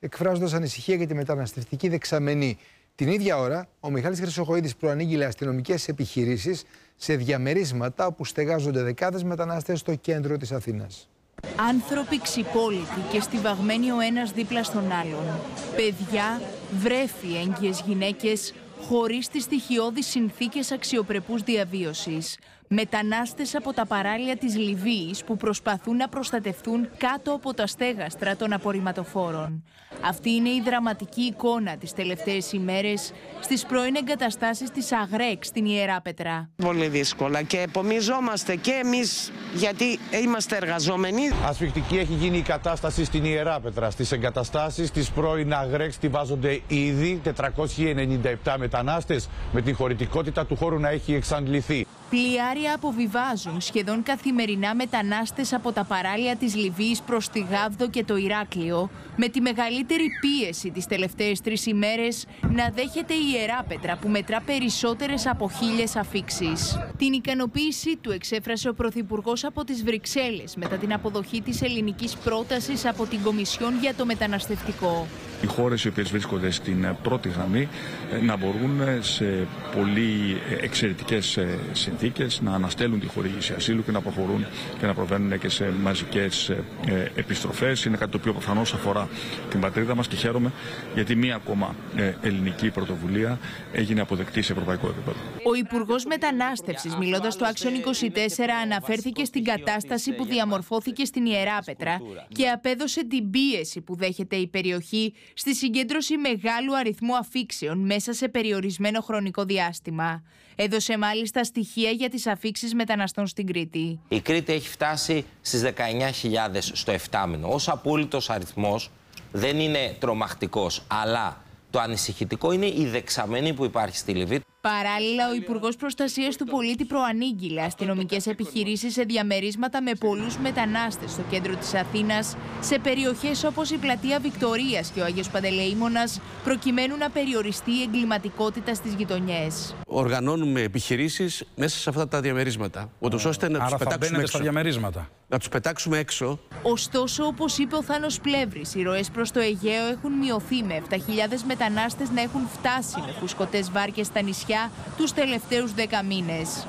εκφράζοντας ανησυχία για τη μεταναστευτική δεξαμενή. Την ίδια ώρα, ο Μιχάλης Χρυσοχοΐδης προανήγγειλε αστυνομικές επιχειρήσεις σε διαμερίσματα όπου στεγάζονται δεκάδες μετανάστες στο κέντρο της Αθήνας. Άνθρωποι ξυπόλοιτοι και στιβαγμένοι ο ένας δίπλα στον άλλον. Παιδιά, βρέφη, έγκυες γυναίκες, χωρίς τις στοιχειώδεις συνθήκες αξιοπρεπούς διαβίωσης. Μετανάστες από τα παράλια της Λιβύης που προσπαθούν να προστατευτούν κάτω από τα στέγαστρα των απορριμματοφόρων. Αυτή είναι η δραματική εικόνα τις τελευταίες ημέρες στις πρώην εγκαταστάσεις της Αγρέκ στην Ιεράπετρα. Πολύ δύσκολα και επομιζόμαστε και εμείς γιατί είμαστε εργαζόμενοι. Ασφικτική έχει γίνει η κατάσταση στην Ιεράπετρα. Στις εγκαταστάσεις της πρώην Αγρέκ στιβάζονται ήδη 497 μετανάστες με την χωρητικότητα του χώρου να έχει εξαντληθεί. Πλοιάρια αποβιβάζουν σχεδόν καθημερινά μετανάστες από τα παράλια της Λιβύης προς τη Γάβδο και το Ηράκλειο, με τη μεγαλύτερη πίεση τις τελευταίες 3 ημέρες να δέχεται η Ιεράπετρα που μετρά περισσότερες από 1000 αφίξεις. Την ικανοποίησή του εξέφρασε ο Πρωθυπουργός από τις Βρυξέλλες μετά την αποδοχή της ελληνικής πρότασης από την Κομισιόν για το μεταναστευτικό. Οι χώρες οι οποίες βρίσκονται στην πρώτη γραμμή να μπορούν σε πολύ εξαιρετικές συνθήκες να αναστέλουν τη χορήγηση ασύλου και να προχωρούν και να προβαίνουν και σε μαζικές επιστροφές. Είναι κάτι το οποίο προφανώς αφορά την πατρίδα μας και χαίρομαι γιατί μία ακόμα ελληνική πρωτοβουλία έγινε αποδεκτή σε ευρωπαϊκό επίπεδο. Ο Υπουργός Μετανάστευσης, μιλώντας στο Action 24, αναφέρθηκε στην κατάσταση που διαμορφώθηκε στην Ιεράπετρα και απέδωσε την πίεση που δέχεται η περιοχή στη συγκέντρωση μεγάλου αριθμού αφίξεων μέσα σε περιορισμένο χρονικό διάστημα. Έδωσε μάλιστα στοιχεία για τις αφίξεις μεταναστών στην Κρήτη. Η Κρήτη έχει φτάσει στις 19.000 στο 7 μήνο. Ως απόλυτος αριθμός δεν είναι τρομακτικός, αλλά το ανησυχητικό είναι η δεξαμενή που υπάρχει στη Λιβύη. Παράλληλα, ο Υπουργός Προστασίας του Πολίτη προανήγγειλε αστυνομικές επιχειρήσεις σε διαμερίσματα με πολλούς μετανάστες στο κέντρο της Αθήνας, σε περιοχές όπως η Πλατεία Βικτωρίας και ο Άγιος Παντελεήμονας, προκειμένου να περιοριστεί η εγκληματικότητα στις γειτονιές. Οργανώνουμε επιχειρήσεις μέσα σε αυτά τα διαμερίσματα, ούτως ώστε να τους πετάξουμε έξω. Στα διαμερίσματα. Να τους πετάξουμε έξω. Ωστόσο, όπως είπε ο Θάνος Πλεύρης, οι ροές προς το Αιγαίο έχουν μειωθεί με 7.000 μετανάστες να έχουν φτάσει με φουσκωτές βάρκες στα νησιά τους τελευταίους 10 μήνες.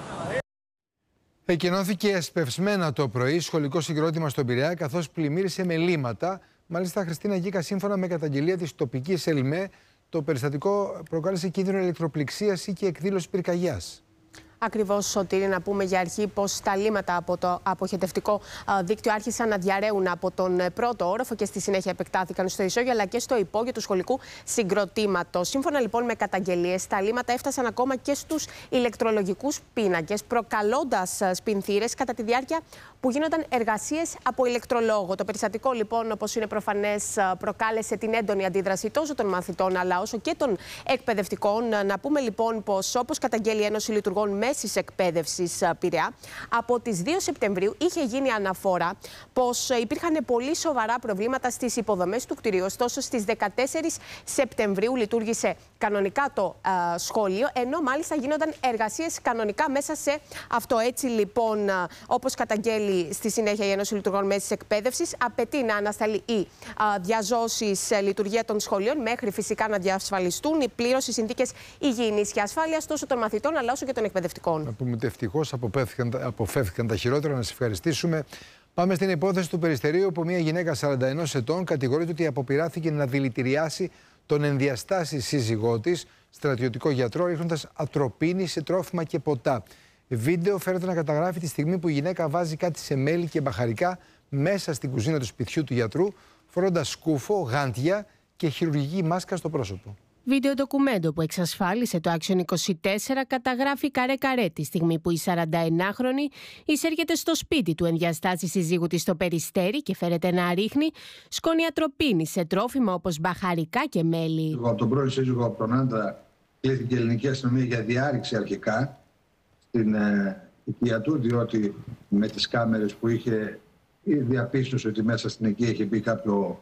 Εκκοινώθηκε εσπευσμένα το πρωί σχολικό συγκρότημα στον Πειραιά, καθώς πλημμύρισε με λίμματα. Μάλιστα, Χριστίνα Γκίκα, σύμφωνα με καταγγελία της τοπικής ΕΛΜΕ, το περιστατικό προκάλεσε κίνδυνο ηλεκτροπληξίας ή και εκδήλωση πυρκαγιάς. Ακριβώς, Σωτήρη, να πούμε για αρχή πως τα λίμματα από το αποχετευτικό δίκτυο άρχισαν να διαρρέουν από τον πρώτο όροφο και στη συνέχεια επεκτάθηκαν στο ισόγειο αλλά και στο υπόγειο του σχολικού συγκροτήματος. Σύμφωνα λοιπόν με καταγγελίες, τα λίμματα έφτασαν ακόμα και στους ηλεκτρολογικούς πίνακες, προκαλώντας σπινθήρες κατά τη διάρκεια που γίνονταν εργασίες από ηλεκτρολόγο. Το περιστατικό λοιπόν, όπως είναι προφανές, προκάλεσε την έντονη αντίδραση τόσο των μαθητών αλλά όσο και των εκπαιδευτικών. Να πούμε λοιπόν πως, όπως καταγγέλει η Ένωση Λειτουργών Μέσης Εκπαίδευσης Πειραιά, από τις 2 Σεπτεμβρίου είχε γίνει αναφορά πως υπήρχαν πολύ σοβαρά προβλήματα στις υποδομές του κτηρίου. Ωστόσο, στις 14 Σεπτεμβρίου λειτουργήσε κανονικά το σχολείο, ενώ μάλιστα γίνονταν εργασίες κανονικά μέσα σε αυτό. Έτσι λοιπόν, όπως καταγγέλει στη συνέχεια η Ένωση Λειτουργών Μέσης Εκπαίδευσης, απαιτεί να ανασταλεί η διαζώσεις λειτουργία των σχολείων μέχρι φυσικά να διασφαλιστούν οι πλήρως οι συνθήκες υγιεινής και ασφάλειας τόσο των μαθητών αλλά όσο και των εκπαιδευτικών. Να πούμε ότι ευτυχώς αποφεύθηκαν τα χειρότερα, να σας ευχαριστήσουμε. Πάμε στην υπόθεση του Περιστερίου, όπου μια γυναίκα 41 ετών κατηγορείται ότι αποπειράθηκε να δηλητηριάσει τον ενδιαστάσει σύζυγό της, στρατιωτικό γιατρό, ρίχνοντας ατροπίνη σε τρόφιμα και ποτά. Βίντεο φαίνεται να καταγράφει τη στιγμή που η γυναίκα βάζει κάτι σε μέλι και μπαχαρικά μέσα στην κουζίνα του σπιτιού του γιατρού, φορώντας σκούφο, γάντια και χειρουργική μάσκα στο πρόσωπο. Βίντεο ντοκουμέντο που εξασφάλισε το Action 24 καταγράφει καρέ-καρέ τη στιγμή που η 41χρονη εισέρχεται στο σπίτι του ενδιαστάσει συζύγου της στο Περιστέρι και φέρεται να ρίχνει σκόνη ατροπίνη σε τρόφιμα όπως μπαχαρικά και μέλι. Από τον πρώην σύζυγο, από τον άντρα, κλήθηκε η ελληνική αστυνομία για διάρρηξη αρχικά στην οικία του, διότι με τις κάμερες που είχε διαπίστωσε ότι μέσα στην οικία είχε μπει κάποιο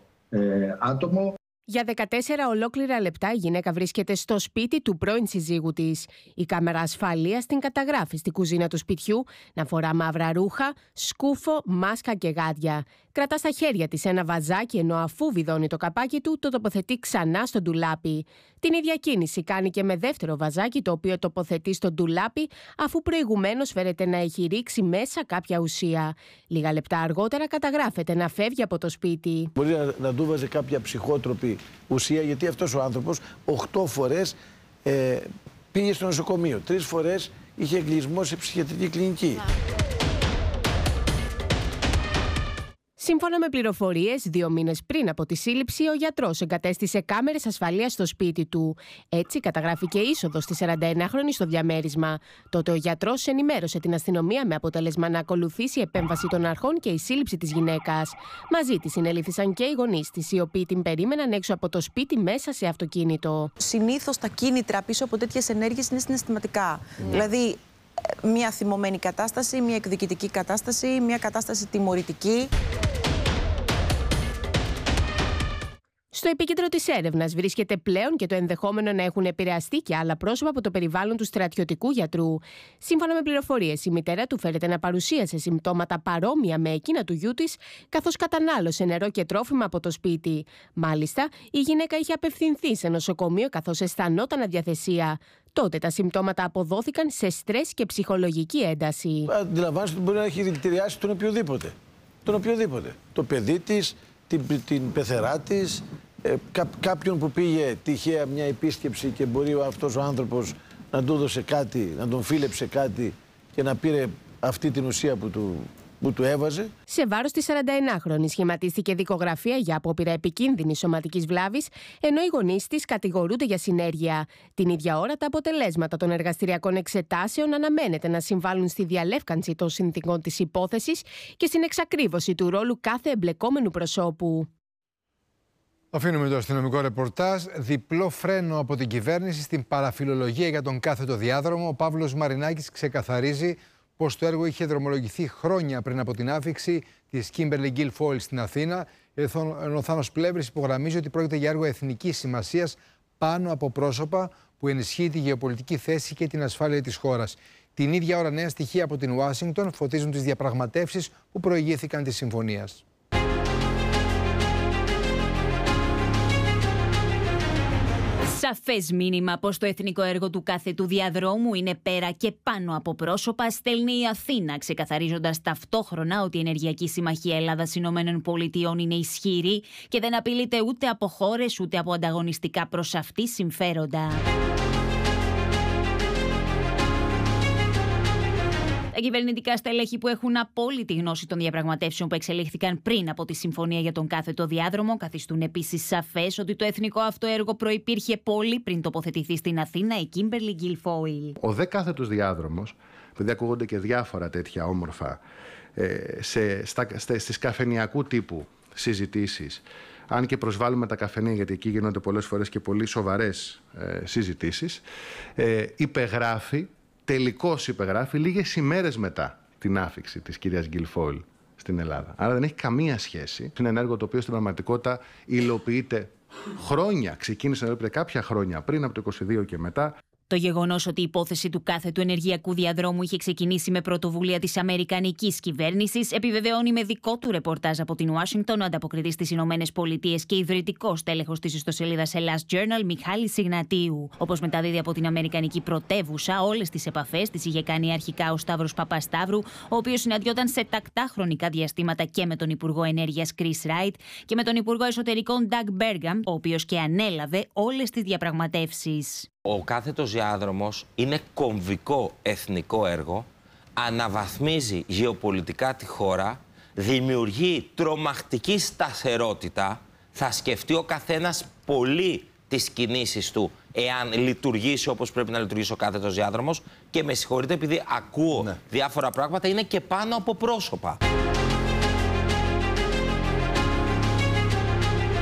άτομο. Για 14 ολόκληρα λεπτά η γυναίκα βρίσκεται στο σπίτι του πρώην συζύγου της. Η κάμερα ασφαλείας την καταγράφει στην κουζίνα του σπιτιού να φορά μαύρα ρούχα, σκούφο, μάσκα και γάντια. Κρατά στα χέρια της ένα βαζάκι, ενώ αφού βιδώνει το καπάκι του, το τοποθετεί ξανά στο ντουλάπι. Την ίδια κίνηση κάνει και με δεύτερο βαζάκι, το οποίο τοποθετεί στο ντουλάπι, αφού προηγουμένως φέρεται να έχει ρίξει μέσα κάποια ουσία. Λίγα λεπτά αργότερα καταγράφεται να φεύγει από το σπίτι. Μπορεί να του βάζει κάποια ψυχότροπη ουσία, γιατί αυτός ο άνθρωπος 8 φορές πήγε στο νοσοκομείο. 3 φορές είχε εγκλεισμό σε ψυχιατρική κλινική. Σύμφωνα με πληροφορίες, 2 μήνες πριν από τη σύλληψη, ο γιατρός εγκατέστησε κάμερες ασφαλείας στο σπίτι του. Έτσι, καταγράφηκε είσοδος στη 41χρονη στο διαμέρισμα. Τότε ο γιατρός ενημέρωσε την αστυνομία με αποτέλεσμα να ακολουθήσει η επέμβαση των αρχών και η σύλληψη της γυναίκας. Μαζί της συνελήφθησαν και οι γονείς της, οι οποίοι την περίμεναν έξω από το σπίτι μέσα σε αυτοκίνητο. Συνήθως τα κίνητρα πίσω από τέτοιες ενέργειες είναι συναισθηματικά. Δηλαδή, μια θυμωμένη κατάσταση, μια εκδικητική κατάσταση, μια κατάσταση τιμωρητική. Στο επίκεντρο της έρευνας βρίσκεται πλέον και το ενδεχόμενο να έχουν επηρεαστεί και άλλα πρόσωπα από το περιβάλλον του στρατιωτικού γιατρού. Σύμφωνα με πληροφορίες, η μητέρα του φέρεται να παρουσίασε συμπτώματα παρόμοια με εκείνα του γιού της, καθώς κατανάλωσε νερό και τρόφιμα από το σπίτι. Μάλιστα, η γυναίκα είχε απευθυνθεί σε νοσοκομείο καθώς αισθανόταν αδιαθεσία. Τότε τα συμπτώματα αποδόθηκαν σε στρες και ψυχολογική ένταση. Αντιλαμβάνεστε ότι μπορεί να έχει δηλητηριάσει τον οποιοδήποτε. Τον οποιοδήποτε. Το παιδί της, την πεθερά της, κάποιον που πήγε τυχαία μια επίσκεψη και μπορεί αυτός ο άνθρωπος να του έδωσε κάτι, να τον φίλεψε κάτι και να πήρε αυτή την ουσία που του έβαζε. Σε βάρος της 41χρονης σχηματίστηκε δικογραφία για απόπειρα επικίνδυνης σωματικής βλάβης, ενώ οι γονείς της κατηγορούνται για συνέργεια. Την ίδια ώρα, τα αποτελέσματα των εργαστηριακών εξετάσεων αναμένεται να συμβάλλουν στη διαλεύκανση των συνθηκών της υπόθεσης και στην εξακρίβωση του ρόλου κάθε εμπλεκόμενου προσώπου. Αφήνουμε το αστυνομικό ρεπορτάζ. Διπλό φρένο από την κυβέρνηση στην παραφιλολογία για τον κάθετο διάδρομο. Ο Παύλος Μαρινάκης ξεκαθαρίζει πως το έργο είχε δρομολογηθεί χρόνια πριν από την άφιξη της Kimberly Guilfoyle στην Αθήνα, ενώ ο Θάνος Πλεύρης υπογραμμίζει ότι πρόκειται για έργο εθνικής σημασίας πάνω από πρόσωπα που ενισχύει τη γεωπολιτική θέση και την ασφάλεια της χώρας. Την ίδια ώρα, νέα στοιχεία από την Ουάσιγκτον φωτίζουν τις διαπραγματεύσεις που προηγήθηκαν της συμφωνίας. Σαφές μήνυμα πως το εθνικό έργο του κάθετου διαδρόμου είναι πέρα και πάνω από πρόσωπα στέλνει η Αθήνα, ξεκαθαρίζοντας ταυτόχρονα ότι η Ενεργειακή Συμμαχία Ελλάδα-ΗΠΑ είναι ισχυρή και δεν απειλείται ούτε από χώρες ούτε από ανταγωνιστικά προς αυτή συμφέροντα. Τα κυβερνητικά στελέχη που έχουν απόλυτη γνώση των διαπραγματεύσεων που εξελίχθηκαν πριν από τη συμφωνία για τον κάθετο διάδρομο καθιστούν επίσης σαφές ότι το εθνικό αυτό έργο προϋπήρχε πολύ πριν τοποθετηθεί στην Αθήνα η Kimberly Guilfoyle. Ο δε κάθετος διάδρομος, επειδή ακούγονται και διάφορα τέτοια όμορφα στις καφενειακού τύπου συζητήσεις, αν και προσβάλλουμε τα καφενεία, γιατί εκεί γίνονται πολλές φορές και πολύ σοβαρές συζητήσεις, τελικώς υπεγράφει λίγες ημέρες μετά την άφιξη της κυρίας Guilfoyle στην Ελλάδα. Άρα δεν έχει καμία σχέση. Είναι ένα έργο το οποίο στην πραγματικότητα υλοποιείται χρόνια. Ξεκίνησε να υλοποιείται κάποια χρόνια πριν από το 22 και μετά. Το γεγονός ότι η υπόθεση του κάθετου ενεργειακού διαδρόμου είχε ξεκινήσει με πρωτοβουλία της αμερικανικής κυβέρνησης επιβεβαιώνει με δικό του ρεπορτάζ από την Ουάσιγκτον ο ανταποκριτής στις Ηνωμένες Πολιτείες και ιδρυτικός τέλεχος της ιστοσελίδας Hellas Journal, Μιχάλης Σιγνατίου. Όπως μεταδίδει από την αμερικανική πρωτεύουσα, όλες τις επαφές τις είχε κάνει αρχικά ο Σταύρος Παπασταύρου, ο οποίος συναντιόταν σε τακτά χρονικά διαστήματα και με τον Υπουργό Ενέργειας Chris Wright και με τον Υπουργό Εσωτερικών Doug Burgum, ο οποίος και ανέλαβε όλες τις διαπραγματεύσεις. Ο κάθετος διάδρομος είναι κομβικό εθνικό έργο, αναβαθμίζει γεωπολιτικά τη χώρα, δημιουργεί τρομακτική σταθερότητα, θα σκεφτεί ο καθένας πολύ τις κινήσεις του εάν λειτουργήσει όπως πρέπει να λειτουργήσει ο κάθετος διάδρομος και με συγχωρείτε επειδή ακούω διάφορα πράγματα, είναι και πάνω από πρόσωπα.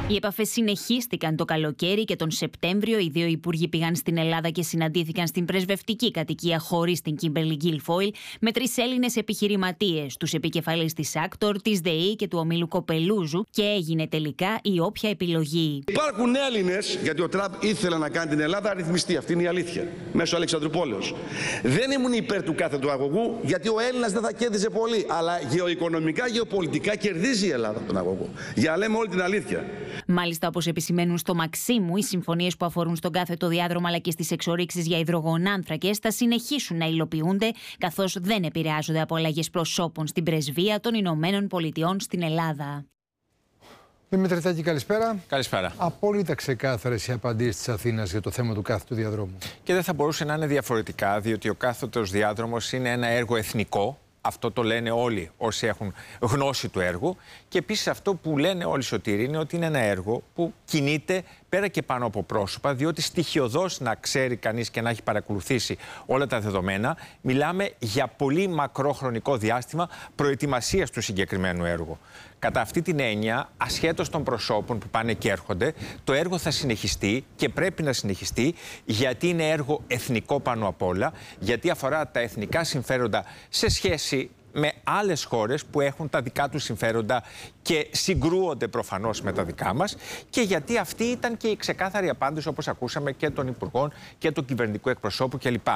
Οι επαφές συνεχίστηκαν το καλοκαίρι και τον Σεπτέμβριο. Οι δύο υπουργοί πήγαν στην Ελλάδα και συναντήθηκαν στην πρεσβευτική κατοικία χωρίς την Κίμπερλι Γκίλφοιλ με 3 Έλληνες επιχειρηματίες, τους επικεφαλείς της Άκτορ, της ΔΕΗ και του ομίλου Κοπελούζου, και έγινε τελικά η όποια επιλογή. Υπάρχουν Έλληνες, γιατί ο Τραμπ ήθελε να κάνει την Ελλάδα αριθμιστή. Αυτή είναι η αλήθεια. Μέσω Αλεξανδρουπόλεως. Δεν ήμουν υπέρ του κάθετου αγωγού, γιατί ο Έλληνας δεν θα κέρδιζε πολύ. Αλλά γεωοικονομικά, γεωπολιτικά κερδίζει η Ελλάδα τον αγωγό. Για να λέμε όλη την αλήθεια. Μάλιστα, όπως επισημαίνουν στο Μαξίμου, οι συμφωνίες που αφορούν στον κάθετο διάδρομο αλλά και στις εξορίξεις για υδρογονάνθρακες θα συνεχίσουν να υλοποιούνται, καθώς δεν επηρεάζονται από αλλαγές προσώπων στην πρεσβεία των Ηνωμένων Πολιτειών στην Ελλάδα. Δημήτρη Τάκη, καλησπέρα. Καλησπέρα. Απόλυτα ξεκάθαρες οι απαντήσεις της Αθήνας για το θέμα του κάθετου διαδρόμου. Και δεν θα μπορούσε να είναι διαφορετικά, διότι ο κάθετος διάδρομος είναι ένα έργο εθνικό. Αυτό το λένε όλοι όσοι έχουν γνώση του έργου. Και επίσης αυτό που λένε όλοι, Σωτήρη, είναι ότι είναι ένα έργο που κινείται πέρα και πάνω από πρόσωπα, διότι στοιχειωδώς να ξέρει κανείς και να έχει παρακολουθήσει όλα τα δεδομένα, μιλάμε για πολύ μακρό χρονικό διάστημα προετοιμασίας του συγκεκριμένου έργου. Κατά αυτή την έννοια, ασχέτως των προσώπων που πάνε και έρχονται, το έργο θα συνεχιστεί και πρέπει να συνεχιστεί, γιατί είναι έργο εθνικό πάνω απ' όλα, γιατί αφορά τα εθνικά συμφέροντα σε σχέση με άλλες χώρες που έχουν τα δικά τους συμφέροντα και συγκρούονται προφανώς με τα δικά μας, και γιατί αυτή ήταν και η ξεκάθαρη απάντηση, όπως ακούσαμε, και των υπουργών και του κυβερνητικού εκπροσώπου κλπ.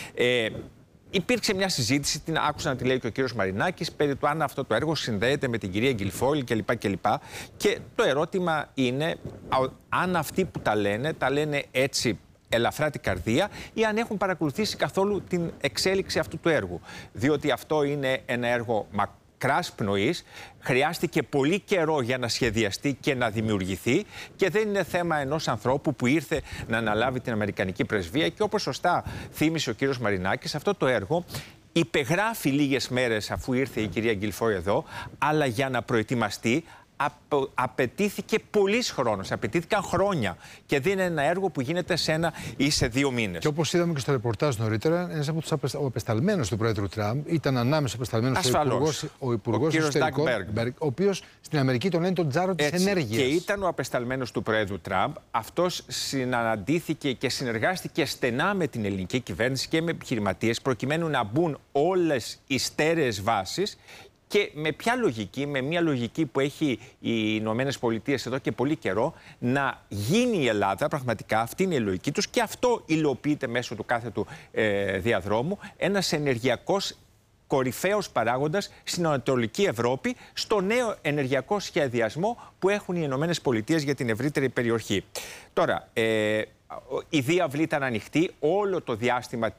Υπήρξε μια συζήτηση, την άκουσα να τη λέει και ο κύριος Μαρινάκης, περί του αν αυτό το έργο συνδέεται με την κυρία Γκίλφοιλ κλπ. Και το ερώτημα είναι αν αυτοί που τα λένε έτσι ελαφρά την καρδία, ή αν έχουν παρακολουθήσει καθόλου την εξέλιξη αυτού του έργου. Διότι αυτό είναι ένα έργο μακράς πνοής, χρειάστηκε πολύ καιρό για να σχεδιαστεί και να δημιουργηθεί, και δεν είναι θέμα ενός ανθρώπου που ήρθε να αναλάβει την Αμερικανική πρεσβεία. Και όπως σωστά θύμισε ο κύριος Μαρινάκης, αυτό το έργο υπεγράφει λίγες μέρες αφού ήρθε η κυρία Γκίλφοιλ εδώ, αλλά για να προετοιμαστεί απαιτήθηκε πολύς χρόνος, απαιτήθηκαν χρόνια, και δεν είναι ένα έργο που γίνεται σε 1 ή σε 2 μήνες. Και όπως είδαμε και στο ρεπορτάζ νωρίτερα, ένας από τους απεσταλμένους του Πρόεδρου Τραμπ ήταν ανάμεσα απεσταλμένους ο Υπουργός Εσωτερικών, ο οποίος στην Αμερική τον λένε τον τζάρο της ενέργειας. Και ήταν ο απεσταλμένος του Πρόεδρου Τραμπ. Αυτός συναντήθηκε και συνεργάστηκε στενά με την ελληνική κυβέρνηση και με επιχειρηματίες, προκειμένου να μπουν όλες οι στέρεες βάσεις. Και με ποια λογική, με μια λογική που έχει οι Ηνωμένες Πολιτείες εδώ και πολύ καιρό, να γίνει η Ελλάδα, πραγματικά αυτή είναι η λογική τους, και αυτό υλοποιείται μέσω του κάθετου διαδρόμου, ένας ενεργειακός κορυφαίος παράγοντας στην Ανατολική Ευρώπη, στο νέο ενεργειακό σχεδιασμό που έχουν οι Ηνωμένες Πολιτείες για την ευρύτερη περιοχή. Τώρα, η διάβλη ήταν ανοιχτή όλο το διάστημα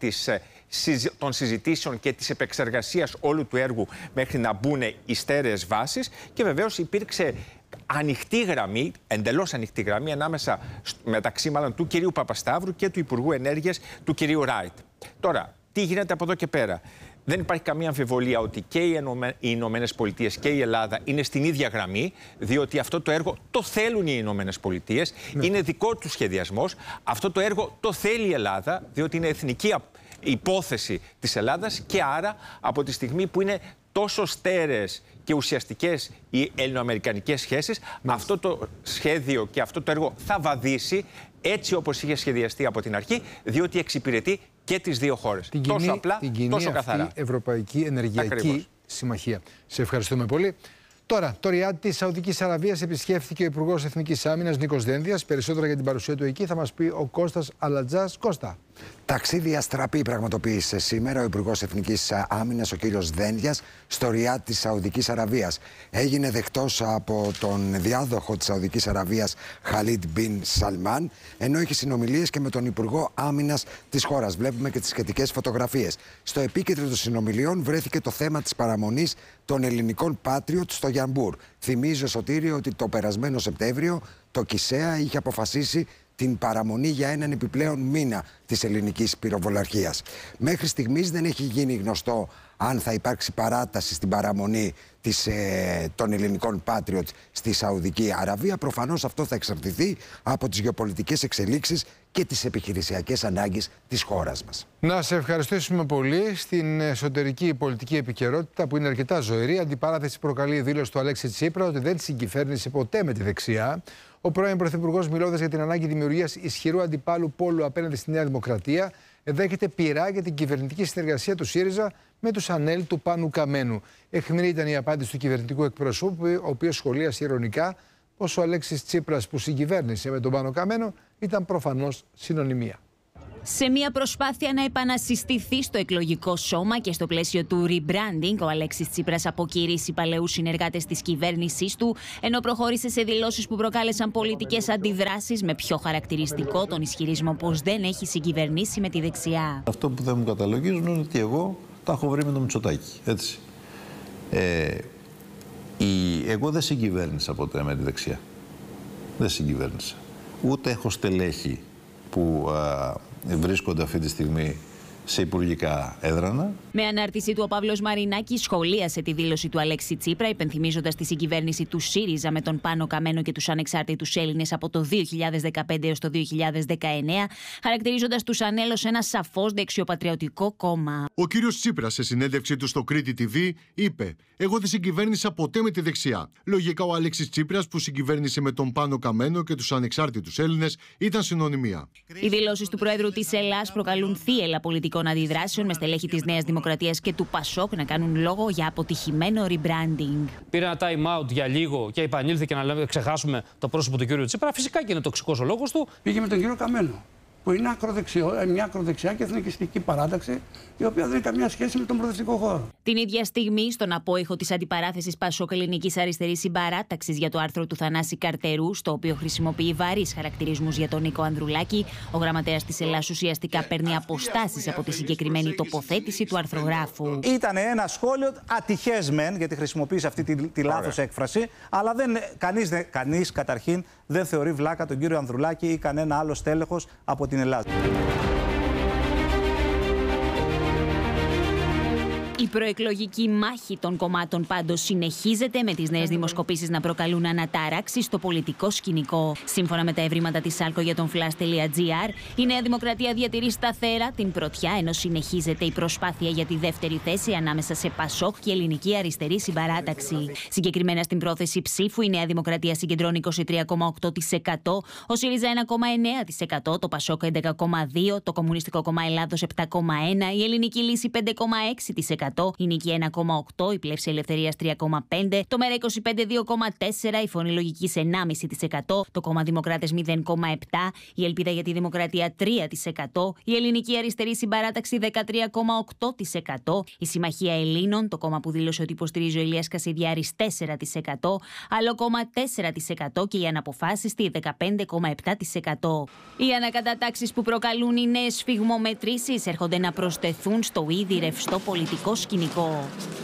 των συζητήσεων και της επεξεργασίας όλου του έργου μέχρι να μπουν οι στέρεες βάσεις, και βεβαίως υπήρξε ανοιχτή γραμμή, εντελώς ανοιχτή γραμμή, μεταξύ μάλλον του κυρίου Παπασταύρου και του Υπουργού Ενέργειας του κυρίου Ράιτ. Τώρα, τι γίνεται από εδώ και πέρα? Δεν υπάρχει καμία αμφιβολία ότι και οι Ηνωμένες Πολιτείες και η Ελλάδα είναι στην ίδια γραμμή, διότι αυτό το έργο το θέλουν οι Ηνωμένες Πολιτείες, είναι δικό τους σχεδιασμός. Αυτό το έργο το θέλει η Ελλάδα, διότι είναι εθνική υπόθεση της Ελλάδας, και άρα από τη στιγμή που είναι τόσο στέρεες και ουσιαστικές οι ελληνοαμερικανικές σχέσεις, αυτό το σχέδιο και αυτό το έργο θα βαδίσει έτσι όπως είχε σχεδιαστεί από την αρχή, διότι εξυπηρετεί και τις δύο χώρες. Τόσο απλά, τόσο καθαρά. Αυτή Ευρωπαϊκή Ενεργειακή Συμμαχία. Σε ευχαριστούμε πολύ. Τώρα, το Ριάντ της Σαουδικής Αραβίας επισκέφθηκε ο Υπουργός Εθνικής Άμυνας Νίκος Δένδιας. Περισσότερα για την παρουσία του εκεί θα μας πει ο Κώστας Αλατζάς. Κώστα. Ταξίδι αστραπή πραγματοποίησε σήμερα ο Υπουργός Εθνικής Άμυνας, ο κύριος Δένδιας, στο Ριάντ της Σαουδικής Αραβίας. Έγινε δεκτός από τον διάδοχο της Σαουδικής Αραβίας, Χαλίντ Μπιν Σαλμάν, ενώ είχε συνομιλίες και με τον Υπουργό Άμυνας της χώρας. Βλέπουμε και τις σχετικές φωτογραφίες. Στο επίκεντρο των συνομιλιών βρέθηκε το θέμα της παραμονής των ελληνικών Patriot στο Γιαμπούρ. Θυμίζω, Σωτήριο, ότι το περασμένο Σεπτέμβριο το ΚΙΣΕΑ είχε αποφασίσει την παραμονή για έναν επιπλέον μήνα της ελληνικής πυροβολαρχίας. Μέχρι στιγμής δεν έχει γίνει γνωστό αν θα υπάρξει παράταση στην παραμονή των ελληνικών Patriot στη Σαουδική Αραβία. Προφανώς αυτό θα εξαρτηθεί από τις γεωπολιτικές εξελίξεις και τις επιχειρησιακές ανάγκες της χώρας μας. Να σε ευχαριστήσουμε πολύ. Στην εσωτερική πολιτική επικαιρότητα, που είναι αρκετά ζωηρή, αντιπαράθεση προκαλεί η δήλωση του Αλέξη Τσίπρα ότι δεν συγκυβέρνησε ποτέ με τη δεξιά. Ο πρώην Πρωθυπουργός, μιλώντας για την ανάγκη δημιουργίας ισχυρού αντιπάλου πόλου απέναντι στη Νέα Δημοκρατία, δέχεται πειρά για την κυβερνητική συνεργασία του ΣΥΡΙΖΑ με τους ΑΝΕΛ του Πάνου Καμένου. Αιχμηρή ήταν η απάντηση του κυβερνητικού εκπροσώπου, ο οποίος σχολίασε ειρωνικά πως ο Αλέξης Τσίπρας, που συγκυβέρνησε με τον Πάνο Καμένο, ήταν προφανώς συνωνυμία. Σε μια προσπάθεια να επανασυστηθεί στο εκλογικό σώμα και στο πλαίσιο του rebranding, ο Αλέξης Τσίπρας αποκηρύσσει παλαιούς συνεργάτες της κυβέρνησής του, ενώ προχώρησε σε δηλώσεις που προκάλεσαν πολιτικές αντιδράσεις, με πιο χαρακτηριστικό τον ισχυρισμό πως δεν έχει συγκυβερνήσει με τη δεξιά. Αυτό που δεν μου καταλογίζουν είναι ότι εγώ τα έχω βρει με τον Μητσοτάκη. Έτσι. Εγώ δεν συγκυβέρνησα ποτέ με τη δεξιά. Δεν συγκυβέρνησα. Ούτε έχω στελέχη που βρίσκονται αυτή τη στιγμή σε υπουργικά έδρανα. Με ανάρτησή του, ο Παύλος Μαρινάκης σχολίασε τη δήλωση του Αλέξη Τσίπρα, υπενθυμίζοντας τη συγκυβέρνηση του ΣΥΡΙΖΑ με τον Πάνο Καμένο και τους ανεξάρτητους Έλληνες από το 2015 έως το 2019, χαρακτηρίζοντας τους ΑΝΕΛ ως ένα σαφώς δεξιοπατριωτικό κόμμα. Ο κύριος Τσίπρας, σε συνέντευξή του στο Κρήτη TV, είπε: «Εγώ δεν συγκυβέρνησα ποτέ με τη δεξιά. Λογικά ο Αλέξης Τσίπρας, που συγκυβέρνησε με τον Πάνο Καμένο και τους ανεξάρτητους Έλληνες, ήταν συνωνυμία». Οι δηλώσεις του Προέδρου της Ελλάδας προκαλούν θύελλα πολιτικών αντιδράσεων, με στελέχη της Νέας Δημοκρατίας και του ΠΑΣΟΚ να κάνουν λόγο για αποτυχημένο rebranding. Πήρε ένα time out για λίγο και επανήλθε να ξεχάσουμε το πρόσωπο του κ. Τσίπρα. Φυσικά και είναι τοξικός ο λόγος του. Πήγε με τον κύριο Καμένο, που είναι μια ακροδεξιά και εθνικιστική παράταξη, η οποία δεν έχει καμία σχέση με τον προοδευτικό χώρο. Την ίδια στιγμή, στον απόϊχο της αντιπαράθεσης Πασόκ Ελληνικής Αριστερής Συμπαράταξης για το άρθρο του Θανάση Καρτερού, στο οποίο χρησιμοποιεί βαρύς χαρακτηρισμούς για τον Νίκο Ανδρουλάκη, ο γραμματέας της Ελλάδας ουσιαστικά παίρνει αποστάσεις από τη συγκεκριμένη τοποθέτηση του αρθρογράφου. Ήταν ένα σχόλιο ατυχές μεν, γιατί χρησιμοποίησε αυτή τη λάθος έκφραση, αλλά κανείς καταρχήν δεν θεωρεί βλάκα τον κύριο Ανδρουλάκη ή κανένα άλλο στέλεχος από την Ελλάδα. Η προεκλογική μάχη των κομμάτων πάντως συνεχίζεται, με τις νέες δημοσκοπήσεις να προκαλούν ανατάραξη στο πολιτικό σκηνικό. Σύμφωνα με τα ευρήματα της Άλκο για τον Flash.gr, η Νέα Δημοκρατία διατηρεί σταθερά την πρωτιά, ενώ συνεχίζεται η προσπάθεια για τη δεύτερη θέση ανάμεσα σε Πασόκ και Ελληνική Αριστερή Συμπαράταξη. Συγκεκριμένα στην πρόθεση ψήφου, η Νέα Δημοκρατία συγκεντρώνει 23,8%, ο ΣΥΡΙΖΑ 1,9%, το Πασόκ 11,2%, το Κομμουνιστικό Κόμμα Ελλάδος 7,1%, η Ελληνική Λύση 5,6%. Η Νίκη 1,8%, η Πλεύση Ελευθερίας 3,5%, το Μέρα 25 2,4%, η Φωνή Λογικής 1,5%, το Κόμμα Δημοκράτες 0,7%, η Ελπίδα για τη Δημοκρατία 3%, η Ελληνική Αριστερή Συμπαράταξη 13,8%, η Συμμαχία Ελλήνων, το κόμμα που δήλωσε ότι υποστηρίζει ο Ηλίας Κασιδιάρης 4%, άλλο κόμμα 4% και οι αναποφάσιστοι 15,7%. Οι ανακατατάξεις που προκαλούν οι νέες σφιγμομετρήσεις έρχονται να προσθεθούν στο ήδη ρευστό πολιτικό σκηνικό.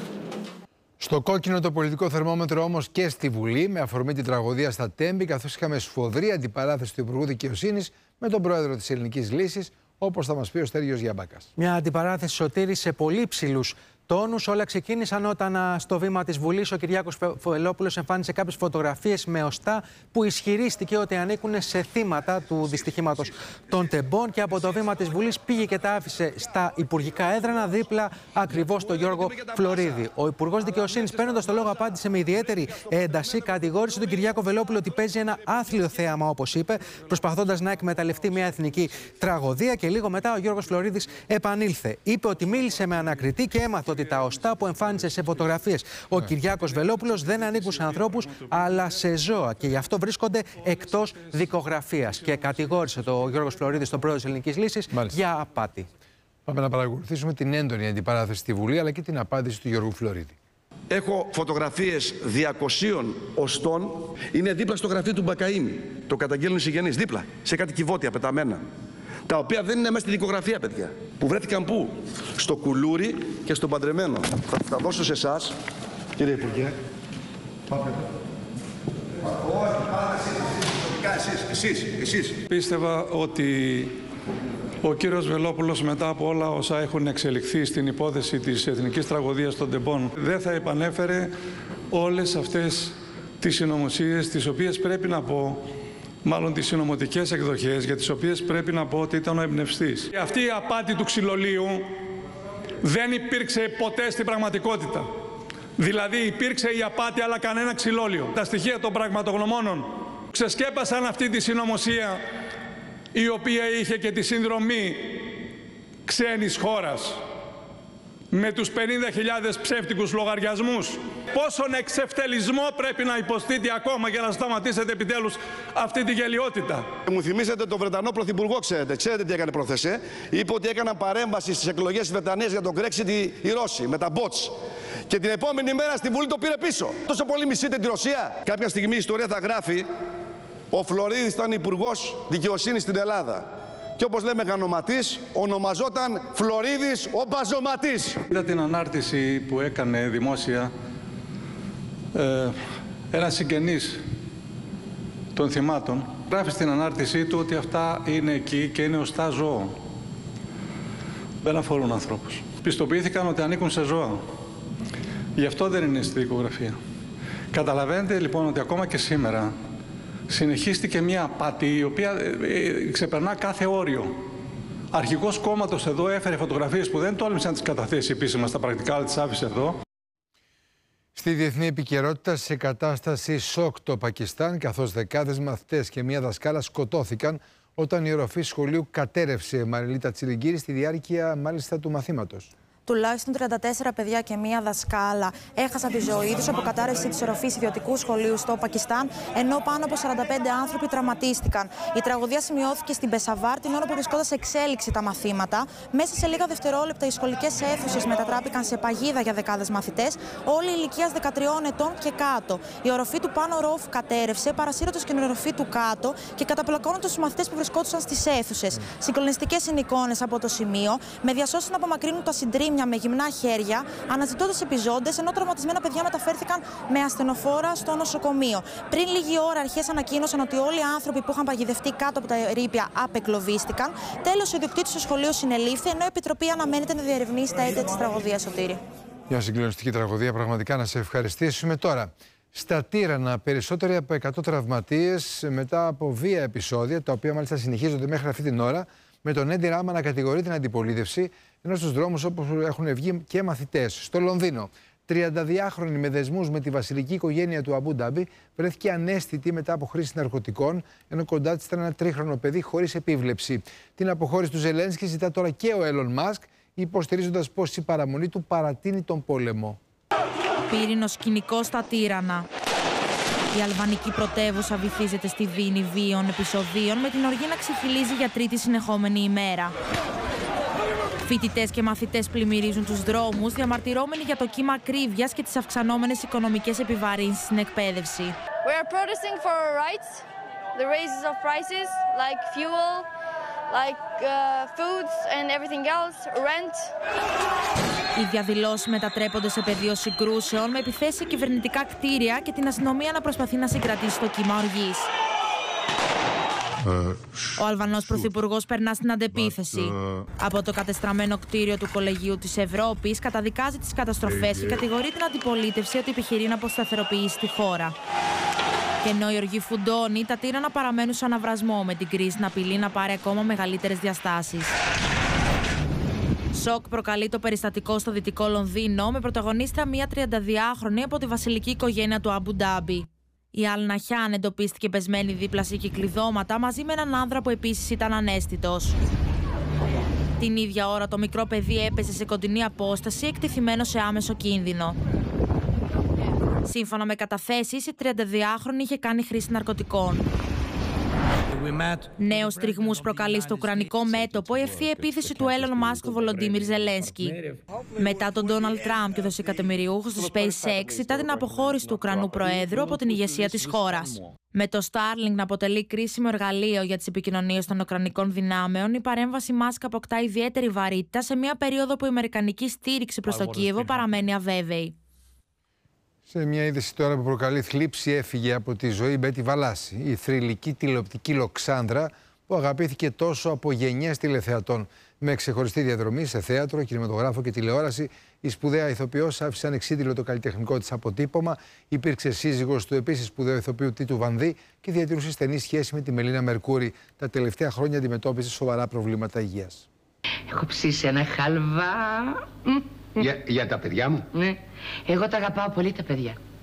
Στο κόκκινο το πολιτικό θερμόμετρο όμως και στη Βουλή, με αφορμή την τραγωδία στα Τέμπη, καθώς είχαμε σφοδρή αντιπαράθεση του Υπουργού Δικαιοσύνης με τον πρόεδρο της Ελληνικής Λύσης, όπως θα μας πει ο Στέργιος Γιαμπάκας. Μια αντιπαράθεση, Σωτήρη, σε πολύ ψηλούς τόνους. Όλα ξεκίνησαν όταν στο βήμα της Βουλής ο Κυριάκος Βελόπουλος εμφάνισε κάποιες φωτογραφίες με οστά που ισχυρίστηκε ότι ανήκουν σε θύματα του δυστυχήματος των Τεμπών, και από το βήμα της Βουλής πήγε και τα άφησε στα υπουργικά έδρανα, δίπλα ακριβώς στον Γιώργο Φλωρίδη. Ο Υπουργός Δικαιοσύνης, παίρνοντας το λόγο, απάντησε με ιδιαίτερη ένταση, κατηγόρησε τον Κυριάκο Βελόπουλο ότι παίζει ένα άθλιο θέαμα, όπως είπε, προσπαθώντας να εκμεταλλευτεί μια εθνική τραγωδία, και λίγο μετά ο Γιώργος Φλωρίδης επανήλθε. Είπε ότι μίλησε με ανακριτή και έμαθε ότι τα οστά που εμφάνισε σε φωτογραφίες ο Κυριάκος Βελόπουλος δεν ανήκουν σε ανθρώπους αλλά σε ζώα, και γι' αυτό βρίσκονται εκτός δικογραφίας. Και κατηγόρησε το Γιώργος Φλωρίδης, τον πρόεδρο της Ελληνικής Λύσης, για απάτη. Πάμε να παρακολουθήσουμε την έντονη αντιπαράθεση στη Βουλή, αλλά και την απάντηση του Γιώργου Φλωρίδη. Έχω φωτογραφίες 200 οστών. Είναι δίπλα στο γραφείο του Μπακαΐμη. Το καταγγέλνουν οι συγγενείς. Δίπλα, σε κάτι κυβότια πεταμένα. Τα οποία δεν είναι μέσα στη δικογραφία, παιδιά. Που βρέθηκαν πού? Στο Κουλούρι και στον Παντρεμένο. Θα τα δώσω σε εσάς, κύριε Υπουργέ. Πάμε. Εσείς. Πίστευα ότι ο κύριος Βελόπουλος, μετά από όλα όσα έχουν εξελιχθεί στην υπόθεση της εθνικής τραγωδίας των Τεμπών, δεν θα επανέφερε όλες αυτές τις συνωμοσίες, τις οποίες πρέπει να πω, μάλλον τις συνωμοτικές εκδοχές, για τις οποίες πρέπει να πω ότι ήταν ο εμπνευστής. Αυτή η απάτη του ξυλολίου δεν υπήρξε ποτέ στην πραγματικότητα. Δηλαδή υπήρξε η απάτη, αλλά κανένα ξυλόλιο. Τα στοιχεία των πραγματογνωμόνων ξεσκέπασαν αυτή τη συνωμοσία, η οποία είχε και τη συνδρομή ξένης χώρας, με τους 50.000 ψεύτικους λογαριασμούς. Πόσον εξευτελισμό πρέπει να υποστείτε ακόμα για να σταματήσετε επιτέλους αυτή τη γελιότητα. Μου θυμίσατε τον Βρετανό Πρωθυπουργό, ξέρετε τι έκανε προχθές. Είπε ότι έκαναν παρέμβαση στις εκλογές της Βρετανίας για τον Brexit οι Ρώσοι με τα bots. Και την επόμενη μέρα στη Βουλή το πήρε πίσω. Τόσο πολύ μισείτε τη Ρωσία. Κάποια στιγμή η ιστορία θα γράφει ο Φλωρίδης ήταν υπουργός δικαιοσύνης στην Ελλάδα. Και όπως λέμε γανοματής, ονομαζόταν Φλωρίδης ο Μπαζωματής. Είδα την ανάρτηση που έκανε δημόσια ένας συγγενής των θυμάτων. Γράφει στην ανάρτησή του ότι αυτά είναι εκεί και είναι οστά ζώο. Δεν αφορούν ανθρώπους. Πιστοποιήθηκαν ότι ανήκουν σε ζώα. Γι' αυτό δεν είναι στη δικογραφία. Καταλαβαίνετε λοιπόν ότι ακόμα και σήμερα συνεχίστηκε μια απάτη η οποία ξεπερνά κάθε όριο. Αρχηγός κόμματος εδώ έφερε φωτογραφίες που δεν τόλμησε να τις καταθέσει επίσημα στα πρακτικά, αλλά τις άφησε εδώ. Στη διεθνή επικαιρότητα, σε κατάσταση σοκ το Πακιστάν, καθώς δεκάδες μαθητές και μία δασκάλα σκοτώθηκαν όταν η οροφή σχολείου κατέρευσε, Μαριλίτα Τσιλιγκύρη, στη διάρκεια μάλιστα του μαθήματος. Τουλάχιστον 34 παιδιά και μία δασκάλα έχασαν τη ζωή τους από κατάρρευση της οροφής ιδιωτικού σχολείου στο Πακιστάν, ενώ πάνω από 45 άνθρωποι τραυματίστηκαν. Η τραγωδία σημειώθηκε στην Πεσαβάρ την ώρα που βρισκόταν σε εξέλιξη τα μαθήματα. Μέσα σε λίγα δευτερόλεπτα οι σχολικές αίθουσες μετατράπηκαν σε παγίδα για δεκάδες μαθητές, όλοι ηλικίας 13 ετών και κάτω. Η οροφή του πάνω ρόφου κατέρευσε, παρασύροντας και την οροφή του κάτω και καταπλακώνοντας τους μαθητές που βρισκόντουσαν στις αίθουσες. Συγκλονιστικές είναι εικόνες από το σημείο, με διασώσεις να απομακρύνουν τα συντρίμμια με γυμνά χέρια, αναζητώντας επιζώντες, ενώ τραυματισμένα παιδιά μεταφέρθηκαν με ασθενοφόρα στο νοσοκομείο. Πριν λίγη ώρα, αρχές ανακοίνωσαν ότι όλοι οι άνθρωποι που είχαν παγιδευτεί κάτω από τα ερείπια απεκλωβίστηκαν. Τέλος, ο ιδιοκτήτης του σχολείου συνελήφθη, ενώ η Επιτροπή αναμένεται να διερευνήσει τα αίτια της τραγωδίας, Σωτήρη. Μια συγκλονιστική τραγωδία, πραγματικά να σε ευχαριστήσουμε. Τώρα, στα Τύρανα, περισσότεροι από 100 τραυματίες μετά από βία επεισόδια, τα οποία μάλιστα συνεχίζονται μέχρι αυτή την ώρα, με τον Έντι Ράμα να κατηγορεί την αντιπολίτευση, ενώ στους δρόμους όπως έχουν βγει και μαθητές. Στο Λονδίνο, 32χρονη με δεσμούς με τη βασιλική οικογένεια του Αμπού Ντάμπι βρέθηκε ανέστητη μετά από χρήση ναρκωτικών, ενώ κοντά της ήταν ένα 3χρονο παιδί χωρίς επίβλεψη. Την αποχώρηση του Ζελένσκι ζητά τώρα και ο Έλλον Μάσκ, υποστηρίζοντας πως η παραμονή του παρατείνει τον πόλεμο. Πύρινο σκηνικό στα Τύρανα. Η αλβανική πρωτεύουσα βυθίζεται στη δίνη βίων επεισοδίων, με την οργή να ξεχυλίζει για τρίτη συνεχόμενη ημέρα. Φοιτητές και μαθητές πλημμυρίζουν τους δρόμους, διαμαρτυρώμενοι για το κύμα ακρίβειας και τις αυξανόμενες οικονομικές επιβαρύνσεις στην εκπαίδευση. We are protesting for our rights, the raises of prices like fuel, like foods and everything else, rent. Οι διαδηλώσεις μετατρέπονται σε πεδίο συγκρούσεων, με επιθέσεις σε κυβερνητικά κτίρια και την αστυνομία να προσπαθεί να συγκρατήσει το κύμα οργής. Ο Αλβανός Πρωθυπουργός περνά στην αντεπίθεση. Από το κατεστραμμένο κτίριο του Κολεγίου της Ευρώπης καταδικάζει τις καταστροφές και κατηγορεί την αντιπολίτευση ότι επιχειρεί να αποσταθεροποιήσει τη χώρα. Και ενώ η οργή φουντώνει, τα Τύρανα παραμένουν σε αναβρασμό, με την κρίση να απειλεί να πάρει ακόμα μεγαλύτερες διαστάσεις. Σοκ προκαλεί το περιστατικό στο δυτικό Λονδίνο, με πρωταγωνίστρια μία 32χρονη από τη βασιλική οικογένεια του Αμπού Ντάμπι. Η Αλ Ναχιάν εντοπίστηκε πεσμένη δίπλα σε κυκλειδώματα μαζί με έναν άνδρα που επίσης ήταν ανέστητος. Την ίδια ώρα το μικρό παιδί έπεσε σε κοντινή απόσταση, εκτεθειμένο σε άμεσο κίνδυνο. Σύμφωνα με καταθέσεις, η 32χρονη είχε κάνει χρήση ναρκωτικών. Νέους τριγμούς προκαλεί στο ουκρανικό μέτωπο η ευθεία επίθεση του Έλλον Μάσκ του Βολοντίμιρ Ζελένσκι. Μετά τον Ντόναλντ Τραμπ και τον δισεκατομμυριούχο του SpaceX, ζητά την αποχώρηση του Ουκρανού Προέδρου από την ηγεσία της χώρας. Με το Starlink να αποτελεί κρίσιμο εργαλείο για τις επικοινωνίες των ουκρανικών δυνάμεων, η παρέμβαση Μάσκ αποκτά ιδιαίτερη βαρύτητα σε μια περίοδο που η αμερικανική στήριξη προς το Κίεβο παραμένει αβέβαιη. Σε μια είδηση τώρα που προκαλεί θλίψη, έφυγε από τη ζωή η Μπέτη Βαλάση, η θρυλική τηλεοπτική λοξάνδρα που αγαπήθηκε τόσο από γενιές τηλεθεατών. Με ξεχωριστή διαδρομή σε θέατρο, κινηματογράφο και τηλεόραση, η σπουδαία ηθοποιός άφησε ανεξίτηλο το καλλιτεχνικό της αποτύπωμα, υπήρξε σύζυγος του επίσης σπουδαίου ηθοποιού Τίτου Βανδύ και διατηρούσε στενή σχέση με τη Μελίνα Μερκούρη. Τα τελευταία χρόνια αντιμετώπιζε σοβαρά προβλήματα υγείας. Έχω ψήσει ένα χαλβά. Για τα παιδιά μου. Ναι. Εγώ τα αγαπάω πολύ τα παιδιά.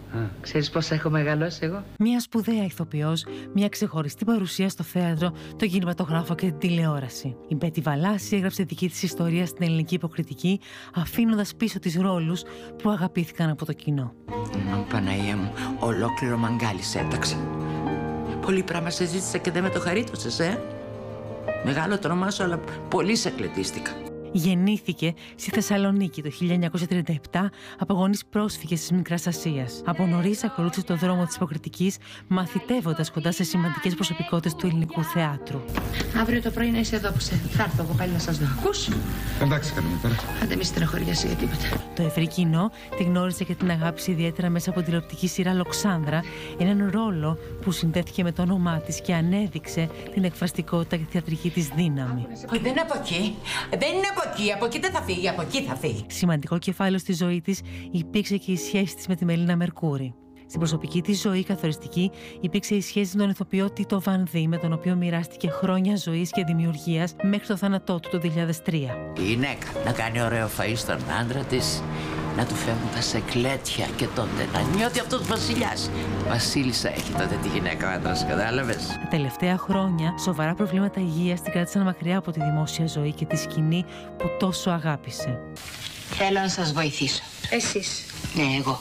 Ξέρεις πώς έχω μεγαλώσει εγώ? Μια σπουδαία ηθοποιός, μια ξεχωριστή παρουσία στο θέατρο, το κινηματογράφο και την τηλεόραση. Η Μπέτη Βαλάση έγραψε δική της ιστορία στην ελληνική υποκριτική, αφήνοντας πίσω τις ρόλους που αγαπήθηκαν από το κοινό. Παναγία μου, ολόκληρο μαγκάλι σε έταξε. Πολύ πράγμα σε ζήτησα και δεν με το χαρίτωσες, Μεγάλο το όνομά σου, αλλά πολύ σε κλετίστηκα. Γεννήθηκε στη Θεσσαλονίκη το 1937 από γονείς πρόσφυγες της Μικράς Ασίας. Από νωρίς ακολούθησε το δρόμο της υποκριτικής, μαθητεύοντας κοντά σε σημαντικές προσωπικότητες του ελληνικού θεάτρου. Αύριο το πρωί να είσαι εδώ που θα έρθω εγώ πάλι να σας δω. Ακούς? Εντάξει, καλή τώρα. Άντε μη στενοχωριάσαι για τίποτα. Το ευρύ κοινό τη γνώρισε και την αγάπησε ιδιαίτερα μέσα από την τηλεοπτική σειρά Λοξάνδρα, έναν ρόλο που συνδέθηκε με το όνομά της και ανέδειξε την εκφραστικότητα και τη θεατρική της δύναμη. Δεν είναι από εκεί. Δεν είναι από εκεί δεν θα φύγει, από εκεί θα φύγει. Σημαντικό κεφάλαιο στη ζωή της υπήρξε και η σχέση της με τη Μελίνα Μερκούρη. Στην προσωπική της ζωή καθοριστική υπήρξε η σχέση με τον ηθοποιό Τίτο Βανδύ, με τον οποίο μοιράστηκε χρόνια ζωής και δημιουργίας μέχρι το θάνατό του το 2003. Η γυναίκα να κάνει ωραίο φαΐ στον άντρα της, να του φεύγουν τα σεκλέτια και τότε να νιώθει αυτός βασιλιάς. Βασίλισσα έχει τότε τη γυναίκα ο άντρας, κατάλαβες? Τα τελευταία χρόνια σοβαρά προβλήματα υγείας την κράτησαν μακριά από τη δημόσια ζωή και τη σκηνή που τόσο αγάπησε. Θέλω να σας βοηθήσω. Εσείς? Ναι, εγώ.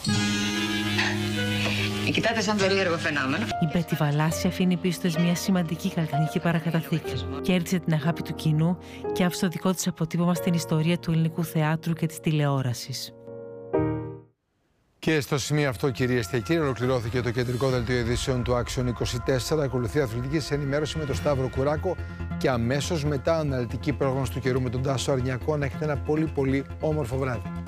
Με κοιτάτε σαν περίεργο φαινόμενο. Η Μπέτη Βαλάση αφήνει πίσω της μια σημαντική καλλιτεχνική παρακαταθήκη. Κέρδισε την αγάπη του κοινού και άφησε το δικό της αποτύπωμα στην ιστορία του ελληνικού θεάτρου και της τηλεόρασης. Και στο σημείο αυτό, κυρίες και κύριοι, ολοκληρώθηκε το κεντρικό δελτίο ειδήσεων του Action 24. Ακολουθεί αθλητική ενημέρωση με τον Σταύρο Κουράκο και αμέσως μετά αναλυτική πρόγνωση του καιρού με τον Τάσο Αρνιακό. Να έχετε ένα πολύ όμορφο βράδυ.